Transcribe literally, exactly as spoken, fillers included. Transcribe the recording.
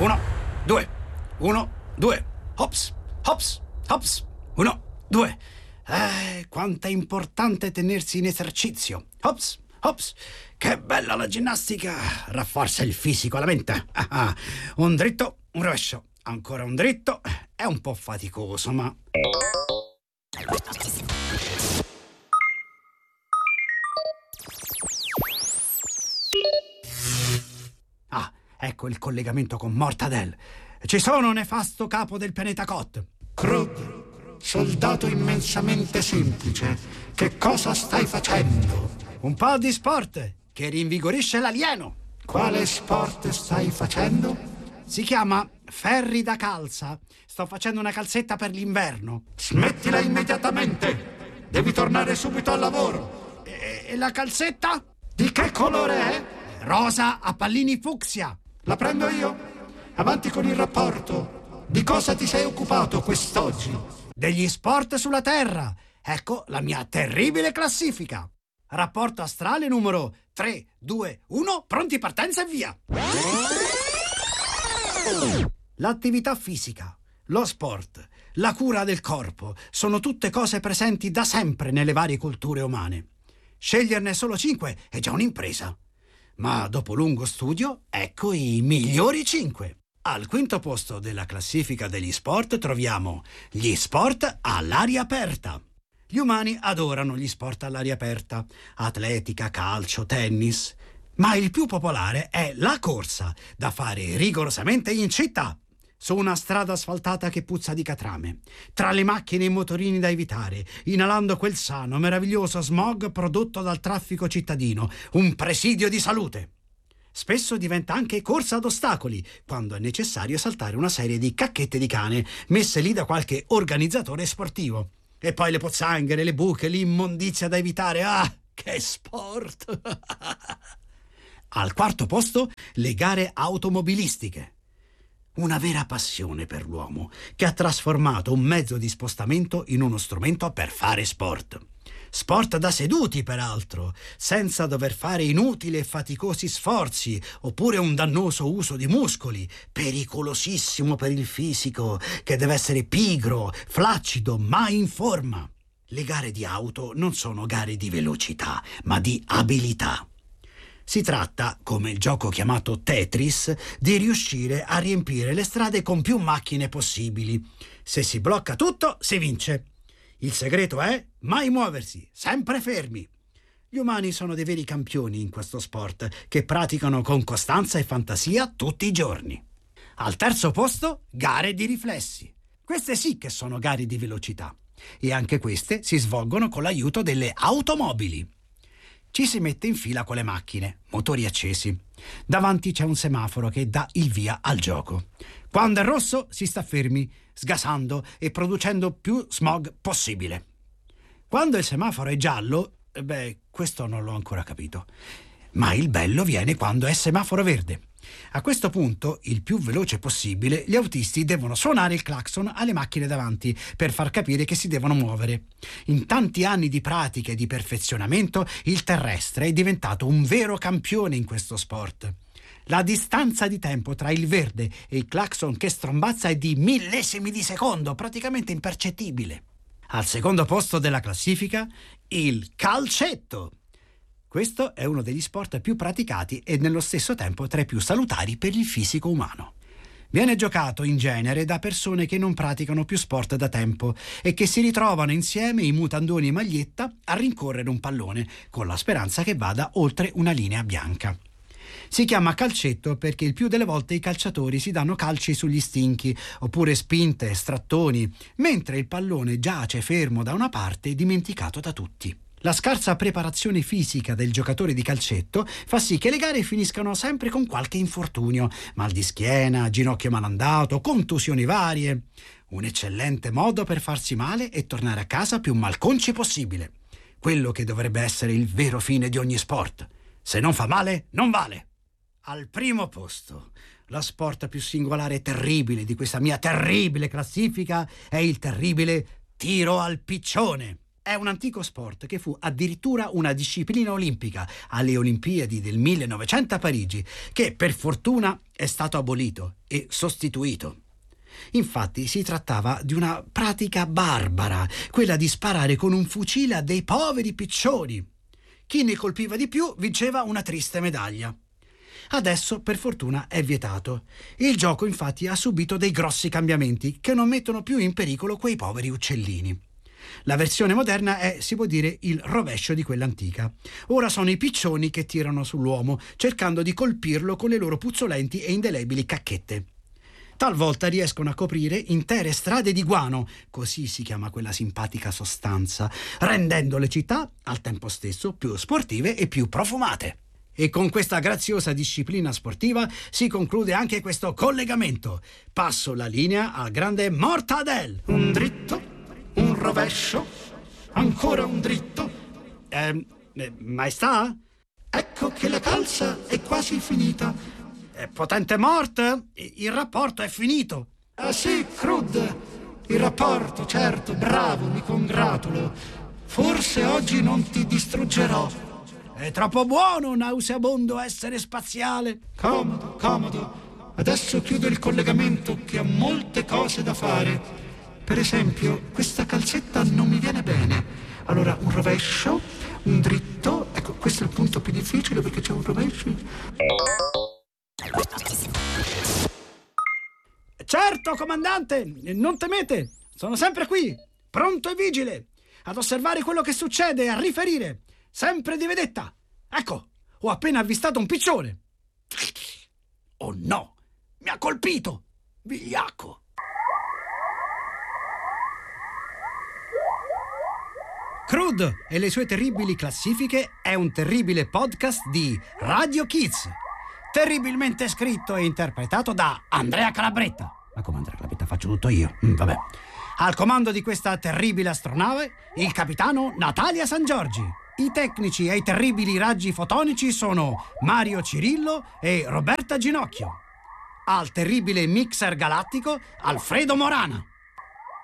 Uno, due, uno, due. Hops, hops, hops. Uno, due. Eh, quanto è importante tenersi in esercizio. Hops, hops. Che bella la ginnastica. Rafforza il fisico, la mente. Ah, ah. Un dritto, un rovescio. Ancora un dritto. È un po' faticoso, ma... Ah, ecco il collegamento con Mortadell. Ci sono, nefasto capo del pianeta Cot. Groot, soldato immensamente semplice, che cosa stai facendo? Un po' di sport che rinvigorisce l'alieno. Quale sport stai facendo? Si chiama ferri da calza. Sto facendo una calzetta per l'inverno. Smettila immediatamente! Devi tornare subito al lavoro! E, e la calzetta? Di che colore è? Rosa a pallini fucsia. La prendo io? Avanti con il rapporto. Di cosa ti sei occupato quest'oggi? Degli sport sulla Terra. Ecco la mia terribile classifica. Rapporto astrale numero tre, due, uno, pronti, partenza e via. L'attività fisica, lo sport, la cura del corpo sono tutte cose presenti da sempre nelle varie culture umane. Sceglierne solo cinque è già un'impresa. Ma dopo lungo studio, ecco i migliori cinque. Al quinto posto della classifica degli sport troviamo gli sport all'aria aperta. Gli umani adorano gli sport all'aria aperta, atletica, calcio, tennis, ma il più popolare è la corsa, da fare rigorosamente in città, su una strada asfaltata che puzza di catrame, tra le macchine e i motorini da evitare, inalando quel sano, meraviglioso smog prodotto dal traffico cittadino, un presidio di salute. Spesso diventa anche corsa ad ostacoli, quando è necessario saltare una serie di cacchette di cane messe lì da qualche organizzatore sportivo. E poi le pozzanghere, le buche, l'immondizia da evitare. Ah, che sport! Al quarto posto, le gare automobilistiche. Una vera passione per l'uomo, che ha trasformato un mezzo di spostamento in uno strumento per fare sport. Sport da seduti, peraltro, senza dover fare inutili e faticosi sforzi, oppure un dannoso uso di muscoli, pericolosissimo per il fisico, che deve essere pigro, flaccido, mai in forma. Le gare di auto non sono gare di velocità, ma di abilità. Si tratta, come il gioco chiamato Tetris, di riuscire a riempire le strade con più macchine possibili. Se si blocca tutto, si vince. Il segreto è mai muoversi, sempre fermi. Gli umani sono dei veri campioni in questo sport, che praticano con costanza e fantasia tutti i giorni. Al terzo posto, gare di riflessi. Queste sì che sono gare di velocità. E anche queste si svolgono con l'aiuto delle automobili. Ci si mette in fila con le macchine, motori accesi. Davanti c'è un semaforo che dà il via al gioco. Quando è rosso si sta fermi, sgasando e producendo più smog possibile. Quando il semaforo è giallo, beh, questo non l'ho ancora capito. Ma il bello viene quando è semaforo verde. A questo punto, il più veloce possibile, gli autisti devono suonare il clacson alle macchine davanti per far capire che si devono muovere. In tanti anni di pratica e di perfezionamento, il terrestre è diventato un vero campione in questo sport. La distanza di tempo tra il verde e il clacson che strombazza è di millesimi di secondo, praticamente impercettibile. Al secondo posto della classifica, il calcetto. Questo è uno degli sport più praticati e nello stesso tempo tra i più salutari per il fisico umano. Viene giocato in genere da persone che non praticano più sport da tempo e che si ritrovano insieme in mutandoni e maglietta a rincorrere un pallone con la speranza che vada oltre una linea bianca. Si chiama calcetto perché il più delle volte i calciatori si danno calci sugli stinchi oppure spinte, strattoni, mentre il pallone giace fermo da una parte dimenticato da tutti. La scarsa preparazione fisica del giocatore di calcetto fa sì che le gare finiscano sempre con qualche infortunio, mal di schiena, ginocchio malandato, contusioni varie. Un eccellente modo per farsi male e tornare a casa più malconci possibile. Quello che dovrebbe essere il vero fine di ogni sport. Se non fa male, non vale. Al primo posto, lo sport più singolare e terribile di questa mia terribile classifica è il terribile tiro al piccione. è un antico sport che fu addirittura una disciplina olimpica alle Olimpiadi del millenovecento a Parigi, che per fortuna è stato abolito e sostituito. Infatti si trattava di una pratica barbara, quella di sparare con un fucile a dei poveri piccioni. Chi ne colpiva di più vinceva una triste medaglia. Adesso, per fortuna, è vietato. Il gioco, infatti, ha subito dei grossi cambiamenti che non mettono più in pericolo quei poveri uccellini. La versione moderna è, si può dire, il rovescio di quella antica. Ora sono i piccioni che tirano sull'uomo, cercando di colpirlo con le loro puzzolenti e indelebili cacchette. Talvolta riescono a coprire intere strade di guano, così si chiama quella simpatica sostanza, rendendo le città, al tempo stesso, più sportive e più profumate. E con questa graziosa disciplina sportiva si conclude anche questo collegamento. Passo la linea al grande Mortadell. Un dritto, un rovescio, ancora un dritto. Eh, eh, maestà? Ecco che la calza è quasi finita. Eh, potente Mort? Il rapporto è finito. Ah sì, Crud. Il rapporto, certo, bravo, mi congratulo. Forse oggi non ti distruggerò. È troppo buono, nauseabondo essere spaziale. Comodo, comodo. Adesso chiudo il collegamento che ho molte cose da fare. Per esempio, questa calzetta non mi viene bene. Allora, un rovescio, un dritto. Ecco, questo è il punto più difficile perché c'è un rovescio. Certo, comandante, non temete. Sono sempre qui, pronto e vigile, ad osservare quello che succede e a riferire. Sempre di vedetta. Ecco, ho appena avvistato un piccione. Oh no, mi ha colpito. Vigliacco. Crud e le sue terribili classifiche è un terribile podcast di Radio Kids, terribilmente scritto e interpretato da Andrea Calabretta. Ma come Andrea Calabretta? Faccio tutto io. Mm, vabbè. Al comando di questa terribile astronave, il capitano Natalia San Giorgi. I tecnici e i terribili raggi fotonici sono Mario Cirillo e Roberta Ginocchio. Al terribile mixer galattico, Alfredo Morana.